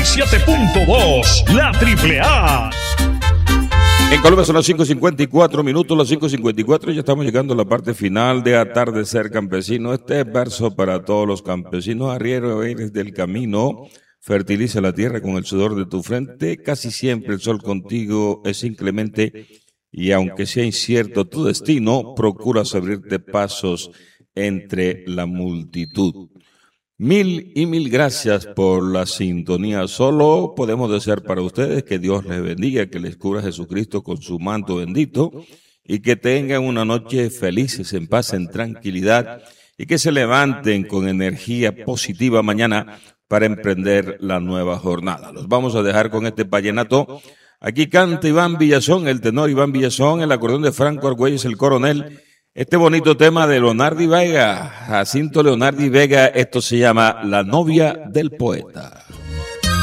97.2, la AAA. En Colombia son las 5:54 minutos, las 5:54, ya estamos llegando a la parte final de Atardecer Campesino. Este es verso para todos los campesinos. Arriero eres del camino, fertiliza la tierra con el sudor de tu frente. Casi siempre el sol contigo es inclemente, y aunque sea incierto tu destino, procuras abrirte pasos entre la multitud. Mil y mil gracias por la sintonía. Solo podemos desear para ustedes que Dios les bendiga, que les cubra Jesucristo con su manto bendito y que tengan una noche felices, en paz, en tranquilidad, y que se levanten con energía positiva mañana para emprender la nueva jornada. Los vamos a dejar con este vallenato. Aquí canta Iván Villazón, el tenor Iván Villazón, el acordeón de Franco Argüelles, el coronel. Este bonito tema de Leonardi Vega, Jacinto Leonardi Vega, esto se llama La novia del poeta.